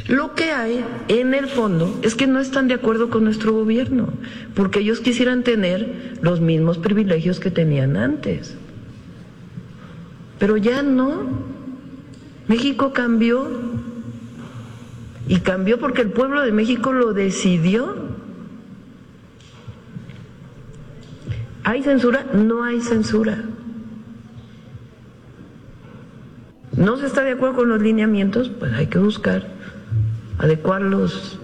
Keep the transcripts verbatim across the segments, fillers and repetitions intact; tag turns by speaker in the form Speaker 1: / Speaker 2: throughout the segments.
Speaker 1: Lo que hay en el fondo es que no están de acuerdo con nuestro gobierno, porque ellos quisieran tener los mismos privilegios que tenían antes. Pero ya no. México cambió. Y cambió porque el pueblo de México lo decidió. ¿Hay censura? No hay censura. ¿No se está de acuerdo con los lineamientos? Pues hay que buscar adecuarlos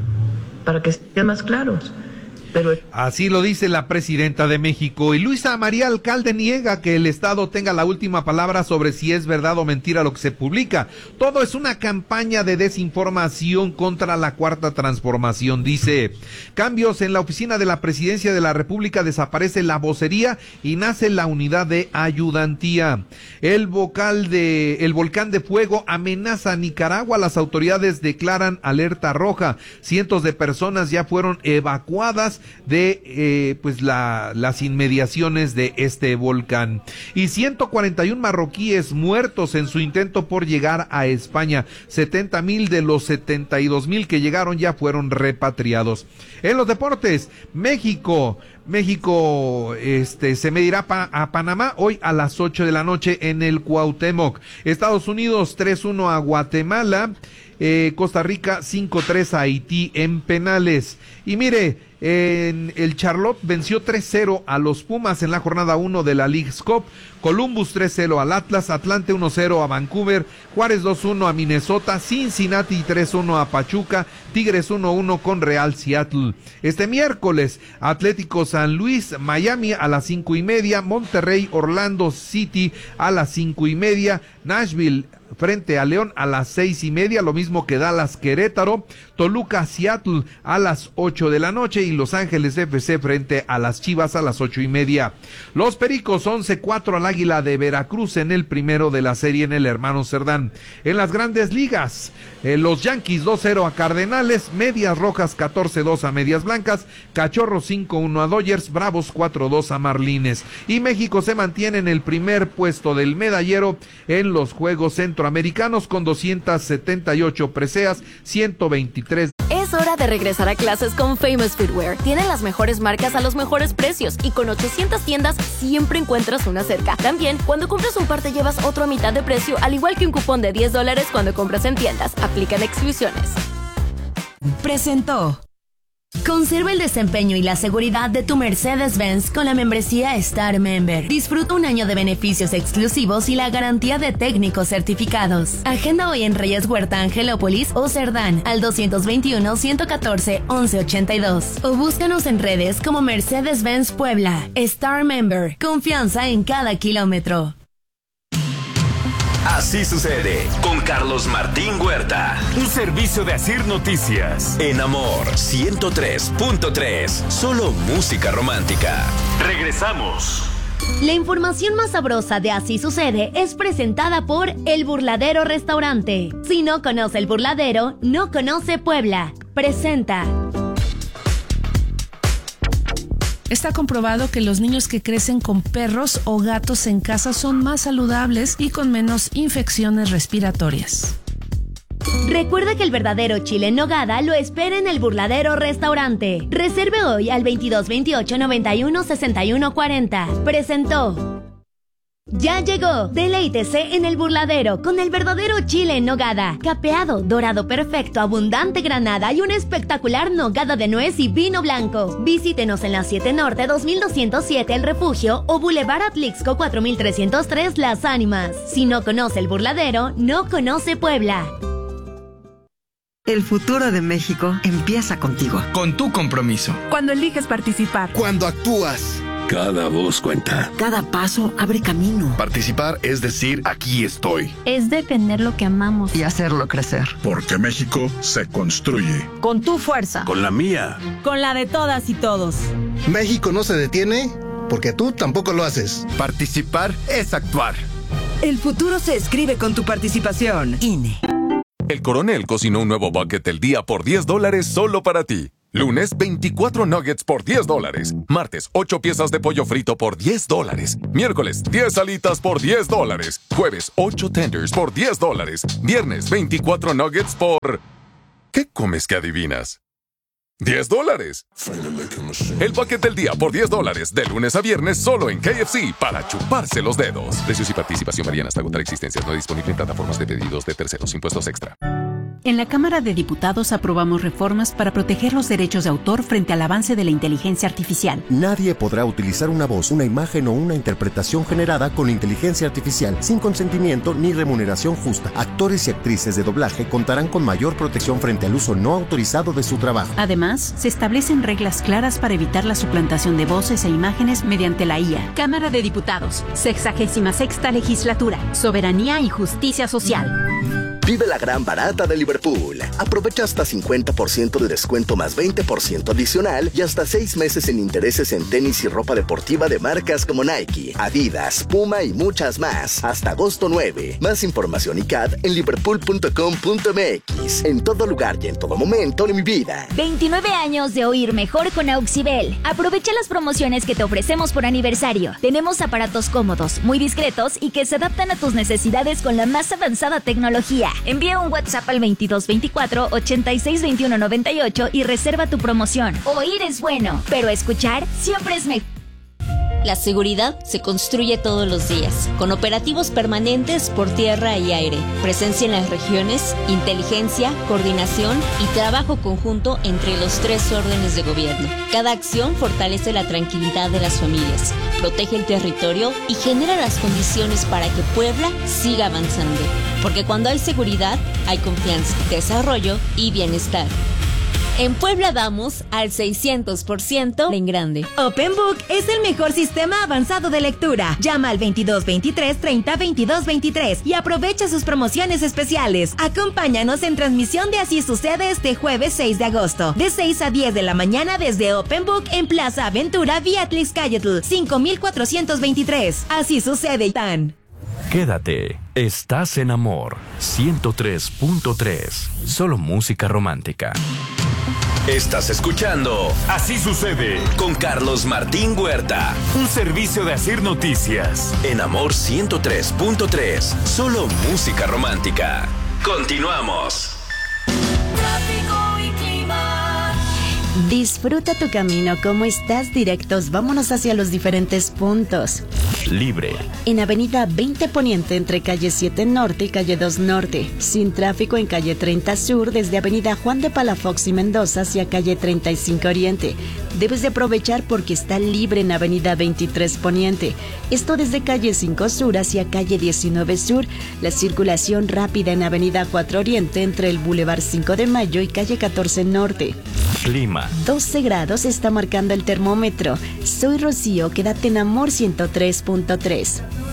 Speaker 1: para que sean más claros. Pero...
Speaker 2: Así lo dice la presidenta de México. Y Luisa María Alcalde niega que el Estado tenga la última palabra sobre si es verdad o mentira lo que se publica. Todo es una campaña de desinformación contra la Cuarta Transformación, dice. Cambios en la oficina de la Presidencia de la República, desaparece la vocería y nace la unidad de ayudantía. El vocal de, el volcán de fuego amenaza a Nicaragua. Las autoridades declaran alerta roja. Cientos de personas ya fueron evacuadas de eh, pues la, las inmediaciones de este volcán. Y ciento cuarenta y uno marroquíes muertos en su intento por llegar a España. setenta mil de los setenta y dos mil que llegaron ya fueron repatriados. En los deportes, México México este se medirá pa, a Panamá hoy a las ocho de la noche en el Cuauhtémoc. Estados Unidos tres uno a Guatemala. Eh, Costa Rica cinco tres a Haití en penales. Y mire, en el Charlotte venció tres cero a los Pumas en la jornada uno de la Leagues Cup. Columbus tres cero al Atlas, Atlante uno cero a Vancouver, Juárez dos uno a Minnesota, Cincinnati tres uno a Pachuca, Tigres uno uno con Real Seattle. Este miércoles, Atlético San Luis, Miami a las cinco y media, Monterrey, Orlando City a las cinco y media, Nashville frente a León a las seis y media, lo mismo que Dallas Querétaro, Toluca Seattle a las ocho de la noche y Los Ángeles F C frente a las Chivas a las ocho y media. Los Pericos once cuatro al Águila de Veracruz en el primero de la serie en el Hermano Cerdán. En las Grandes Ligas, eh, los Yankees dos cero a Cardenales, Medias Rojas catorce dos a Medias Blancas, Cachorros cinco uno a Dodgers, Bravos cuatro dos a Marlines. Y México se mantiene en el primer puesto del medallero en los Juegos Centroamericanos con doscientas setenta y ocho preseas, ciento veintitrés.
Speaker 3: Es hora de regresar a clases con Famous Footwear. Tienen las mejores marcas a los mejores precios y con ochocientas tiendas siempre encuentras una cerca. También, cuando compras un par te llevas otro a mitad de precio, al igual que un cupón de diez dólares cuando compras en tiendas. Aplican exclusiones.
Speaker 4: Presentó. Conserva el desempeño y la seguridad de tu Mercedes-Benz con la membresía Star Member. Disfruta un año de beneficios exclusivos y la garantía de técnicos certificados. Agenda hoy en Reyes Huerta, Angelópolis o Cerdán al dos veintiuno, ciento catorce, once ochenta y dos. O búscanos en redes como Mercedes-Benz Puebla. Star Member. Confianza en cada kilómetro.
Speaker 5: Así sucede con Carlos Martín Huerta.
Speaker 6: Un servicio de Asir Noticias.
Speaker 5: En Amor ciento tres punto tres. Solo música romántica. Regresamos.
Speaker 4: La información más sabrosa de Así Sucede es presentada por El Burladero Restaurante. Si no conoce El Burladero, no conoce Puebla. Presenta.
Speaker 7: Está comprobado que los niños que crecen con perros o gatos en casa son más saludables y con menos infecciones respiratorias.
Speaker 4: Recuerda que el verdadero chile en nogada lo espera en El Burladero Restaurante. Reserve hoy al veintidós veintiocho noventa y uno sesenta y uno cuarenta. Presentó. Ya llegó, deleítese en El Burladero con el verdadero chile en nogada, capeado, dorado perfecto, abundante granada y una espectacular nogada de nuez y vino blanco. Visítenos en la siete Norte dos mil doscientos siete El Refugio o Boulevard Atlixco cuatro mil trescientos tres Las Ánimas. Si no conoce El Burladero, no conoce Puebla.
Speaker 8: El futuro de México empieza contigo.
Speaker 9: Con tu compromiso.
Speaker 10: Cuando eliges participar.
Speaker 11: Cuando actúas.
Speaker 12: Cada voz cuenta.
Speaker 8: Cada paso abre camino.
Speaker 12: Participar es decir, aquí estoy.
Speaker 13: Es defender lo que amamos.
Speaker 8: Y hacerlo crecer.
Speaker 12: Porque México se construye.
Speaker 10: Con tu fuerza.
Speaker 12: Con la mía.
Speaker 10: Con la de todas y todos.
Speaker 11: México no se detiene porque tú tampoco lo haces.
Speaker 12: Participar es actuar.
Speaker 10: El futuro se escribe con tu participación.
Speaker 8: I N E.
Speaker 14: El Coronel cocinó un nuevo bucket del día por diez dólares solo para ti. Lunes, veinticuatro nuggets por diez dólares. Martes, ocho piezas de pollo frito por diez dólares. Miércoles, diez alitas por diez dólares. Jueves, ocho tenders por diez dólares. Viernes, veinticuatro nuggets por ¿Qué comes que adivinas? ¡diez dólares! El paquete del día por diez dólares, de lunes a viernes, solo en K F C, para chuparse los dedos. Precios y participación varían hasta agotar existencias. No disponible en plataformas de pedidos de terceros. Impuestos extra.
Speaker 9: En la Cámara de Diputados aprobamos reformas para proteger los derechos de autor frente al avance de la inteligencia artificial.
Speaker 15: Nadie podrá utilizar una voz, una imagen o una interpretación generada con inteligencia artificial sin consentimiento ni remuneración justa. Actores y actrices de doblaje contarán con mayor protección frente al uso no autorizado de su trabajo.
Speaker 9: Además, se establecen reglas claras para evitar la suplantación de voces e imágenes mediante la I A. Cámara de Diputados, sexagésima sexta legislatura, soberanía y justicia social.
Speaker 16: Vive la gran barata de Liverpool. Aprovecha hasta cincuenta por ciento de descuento más veinte por ciento adicional y hasta seis meses sin intereses en tenis y ropa deportiva de marcas como Nike, Adidas, Puma y muchas más. Hasta agosto nueve. Más información y C A D en liverpool punto com punto m x. En todo lugar y en todo momento de mi vida.
Speaker 17: veintinueve años de oír mejor con Auxibel. Aprovecha las promociones que te ofrecemos por aniversario. Tenemos aparatos cómodos, muy discretos y que se adaptan a tus necesidades con la más avanzada tecnología. Envía un WhatsApp al veintidós veinticuatro ochenta y seis veintiuno noventa y ocho y reserva tu promoción. Oír es bueno, pero escuchar siempre es mejor.
Speaker 18: La seguridad se construye todos los días, con operativos permanentes por tierra y aire, presencia en las regiones, inteligencia, coordinación y trabajo conjunto entre los tres órdenes de gobierno. Cada acción fortalece la tranquilidad de las familias, protege el territorio y genera las condiciones para que Puebla siga avanzando. Porque cuando hay seguridad, hay confianza, desarrollo y bienestar. En Puebla vamos al seiscientos por ciento en grande.
Speaker 4: OpenBook es el mejor sistema avanzado de lectura. Llama al veintidós veintitrés treinta veintidós veintitrés y aprovecha sus promociones especiales. Acompáñanos en transmisión de Así Sucede este jueves seis de agosto, de seis a diez de la mañana desde OpenBook en Plaza Aventura vía Tlixcayotl, cinco mil cuatrocientos veintitrés. Así Sucede, tan.
Speaker 6: Quédate, estás en Amor ciento tres punto tres. Solo música romántica.
Speaker 5: Estás escuchando
Speaker 6: Así Sucede
Speaker 5: con Carlos Martín Huerta.
Speaker 6: Un servicio de Asir Noticias.
Speaker 5: En Amor ciento tres punto tres. Solo música romántica. Continuamos.
Speaker 19: Tráfico y clima.
Speaker 20: Disfruta tu camino. Como estás directos, vámonos hacia los diferentes puntos.
Speaker 6: Libre.
Speaker 20: En Avenida veinte Poniente entre calle siete Norte y calle dos Norte. Sin tráfico en calle treinta Sur desde Avenida Juan de Palafox y Mendoza hacia calle treinta y cinco Oriente. Debes de aprovechar porque está libre en Avenida veintitrés Poniente. Esto desde calle cinco Sur hacia calle diecinueve Sur. La circulación rápida en Avenida cuatro Oriente entre el Boulevard cinco de Mayo y calle catorce Norte.
Speaker 6: Clima.
Speaker 20: doce grados está marcando el termómetro. Soy Rocío, quédate en Amor ciento tres punto tres.